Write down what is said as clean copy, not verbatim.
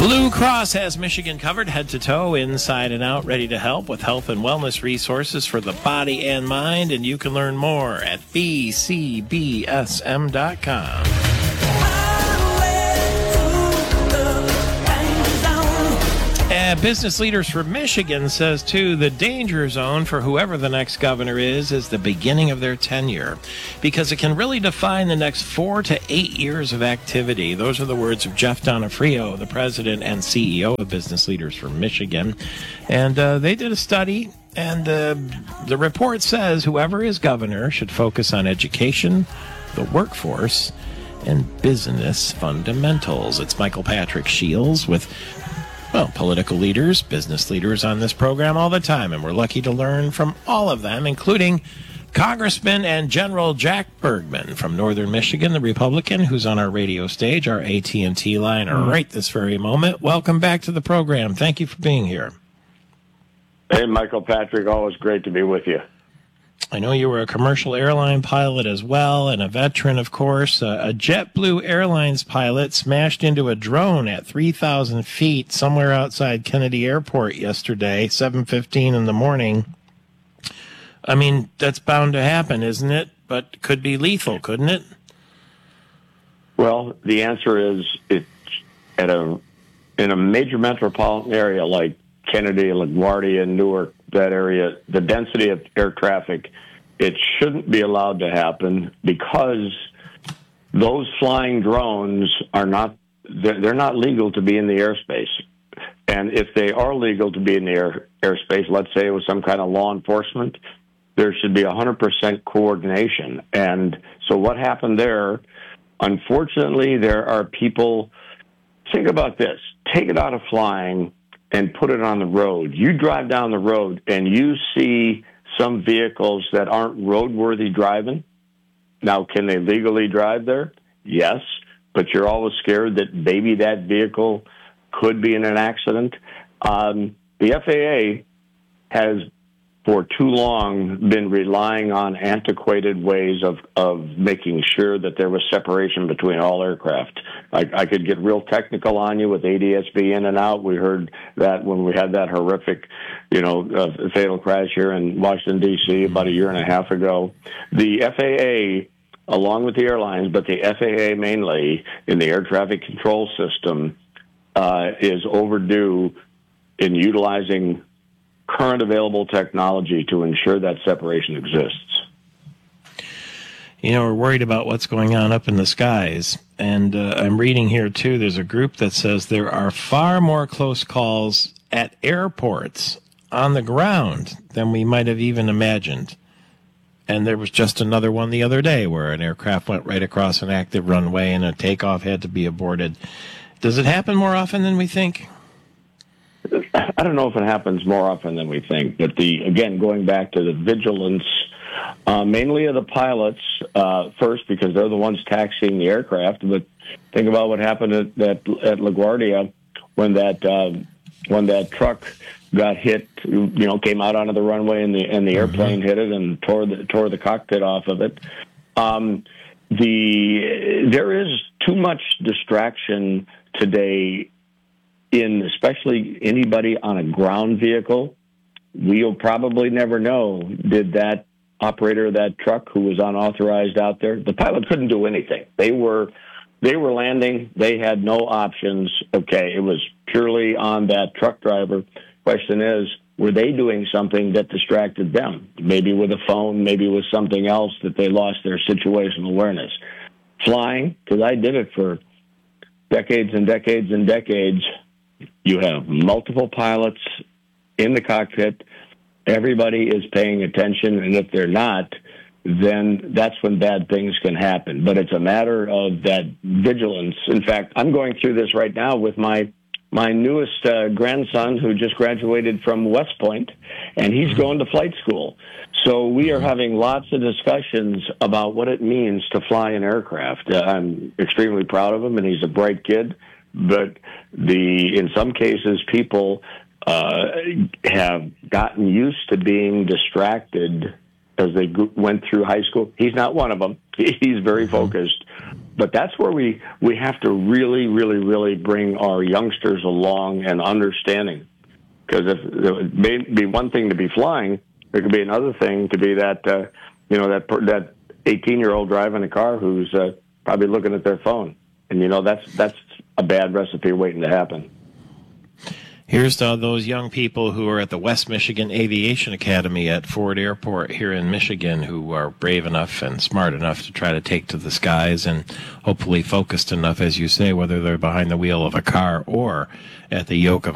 Blue Cross has Michigan covered head to toe, inside and out, ready to help with health and wellness resources for the body and mind. And you can learn more at bcbsm.com. Business Leaders for Michigan says, too, the danger zone for whoever the next governor is the beginning of their tenure, because it can really define the next 4 to 8 years of activity. Those are the words of Jeff Donofrio, the president and CEO of Business Leaders for Michigan. And they did a study, and the report says whoever is governor should focus on education, the workforce, and business fundamentals. It's Michael Patrick Shields with political leaders, business leaders on this program all the time, and we're lucky to learn from all of them, including Congressman and General Jack Bergman from Northern Michigan, the Republican, who's on our radio stage, our AT&T line right this very moment. Welcome back to the program. Thank you for being here. Hey, Michael Patrick, always great to be with you. I know you were a commercial airline pilot as well, and a veteran, of course. A JetBlue Airlines pilot smashed into a drone at 3,000 feet somewhere outside Kennedy Airport yesterday, 7:15 in the morning. I mean, that's bound to happen, isn't it? But could be lethal, couldn't it? Well, the answer is it's in a major metropolitan area like Kennedy, LaGuardia, Newark, that area, the density of air traffic, it shouldn't be allowed to happen because those flying drones they're not legal to be in the airspace. And if they are legal to be in the airspace, let's say it was some kind of law enforcement, there should be 100% coordination. And so what happened there, unfortunately, there are people, think about this, take it out of flying and put it on the road. You drive down the road and you see some vehicles that aren't roadworthy driving. Now, can they legally drive there? Yes, but you're always scared that maybe that vehicle could be in an accident. The FAA has for too long been relying on antiquated ways of making sure that there was separation between all aircraft. I could get real technical on you with ADS-B in and out. We heard that when we had that horrific, fatal crash here in Washington, D.C. about a year and a half ago. The FAA, along with the airlines, but the FAA mainly in the air traffic control system, is overdue in utilizing current available technology to ensure that separation exists. We're worried about what's going on up in the skies. And I'm reading here, too, there's a group that says there are far more close calls at airports on the ground than we might have even imagined. And there was just another one the other day where an aircraft went right across an active runway and a takeoff had to be aborted. Does it happen more often than we think? I don't know if it happens more often than we think, but going back to the vigilance, mainly of the pilots, first, because they're the ones taxiing the aircraft, but think about what happened at LaGuardia when that truck got hit, came out onto the runway and the airplane hit it and tore the cockpit off of it. There is too much distraction today in especially anybody on a ground vehicle. We'll probably never know, did that operator of that truck who was unauthorized out there, the pilot couldn't do anything. They were landing. They had no options. Okay, it was purely on that truck driver. Question is, were they doing something that distracted them? Maybe with a phone, maybe with something else that they lost their situational awareness. Flying, because I did it for decades and decades and decades, you have multiple pilots in the cockpit. Everybody is paying attention, and if they're not, then that's when bad things can happen. But it's a matter of that vigilance. In fact, I'm going through this right now with my newest grandson who just graduated from West Point, and he's going to flight school. So we are having lots of discussions about what it means to fly an aircraft. I'm extremely proud of him, and he's a bright kid. But in some cases, people have gotten used to being distracted as they went through high school. He's not one of them. He's very focused. But that's where we have to really, really, really bring our youngsters along and understanding. Because if it may be one thing to be flying, there could be another thing to be that that 18-year-old driving a car who's probably looking at their phone, and that's a bad recipe waiting to happen. Here's to those young people who are at the West Michigan Aviation Academy at Ford Airport here in Michigan who are brave enough and smart enough to try to take to the skies and hopefully focused enough, as you say, whether they're behind the wheel of a car or at the yoke of